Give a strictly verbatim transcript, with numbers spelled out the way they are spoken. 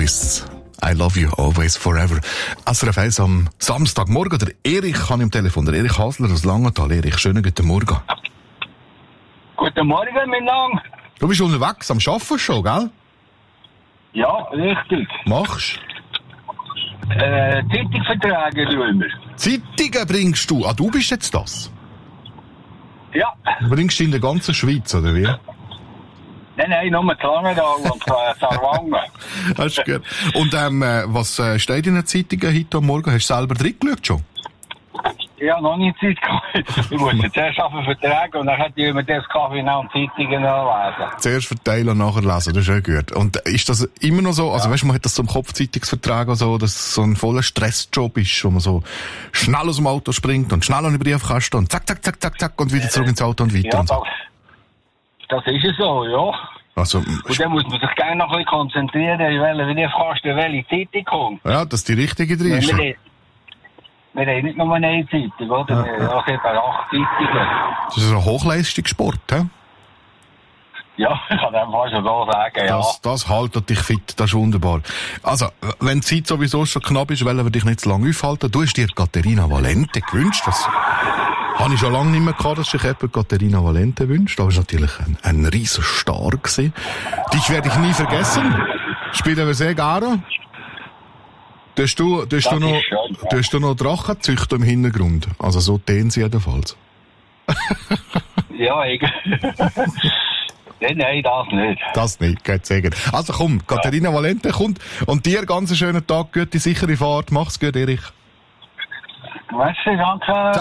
Lewis. I love you always forever. S R F eins am Samstagmorgen. Der Erich kann im Telefon. Der Erich Hasler aus Langenthal. Erich, schönen guten Morgen. Guten Morgen, mein Name. Du bist unterwegs, am Arbeiten schon, gell? Ja, richtig. Machst? Äh, Zeitungsverträge tun wir. Zeitungen bringst du? Ah, du bist jetzt das? Ja. Du bringst du in der ganzen Schweiz, oder wie? Nein, nein, nur zu Langenthal und äh, Sarwangen. Das ist gut. Und ähm, was äh, steht in den Zeitungen heute am Morgen? Hast du selber drin geschaut schon? Ja, noch nicht Zeit gehabt. Ich muss jetzt erst auf den Vertrag und dann hätte ich mir das Kaffee und Zeitungen lesen. Zuerst verteilen und nachher lesen, das ist auch gut. Und ist das immer noch so, also ja. Weißt du, man hat das so im Kopfzeitungsvertrag oder so, dass es so ein voller Stressjob ist, wo man so schnell aus dem Auto springt und schnell an den Briefkasten und zack, zack, zack, zack, zack und wieder zurück ins Auto und weiter ja, und so. Das, das ist es so, ja. Also, und dann muss man sich gerne noch ein bisschen konzentrieren, in welche Briefkasten welche Zeitung kommt. Ja, dass die richtige drin ist. Wir haben nicht nur eine Zeitung, oder? Ja, wir ja. haben etwa acht Zeitungen. Das ist ein Hochleistungssport, hä? Ja, ich kann dem fast schon so sagen, ja. Das, das haltet dich fit, das ist wunderbar. Also, wenn die Zeit sowieso schon knapp ist, wollen wir dich nicht zu lange aufhalten. Du hast dir Caterina Valente gewünscht. Das habe ich schon lange nicht mehr gehabt, dass sich jemand Caterina Valente wünscht. Da war natürlich ein, ein riesen Star gewesen. Dich werde ich nie vergessen. Spielen wir sehr gerne. Du hast du, du hast du noch, schön, ja. du hast du noch Drachenzüchter im Hintergrund. Also so tönen sie jedenfalls. Ja, irgendwie. Nein, nein, das nicht. Das nicht, geht sagen. Also komm, Caterina ja. Valente kommt und dir ganz einen schönen Tag, gute, sichere Fahrt. Mach's gut, Erich. Merci, danke.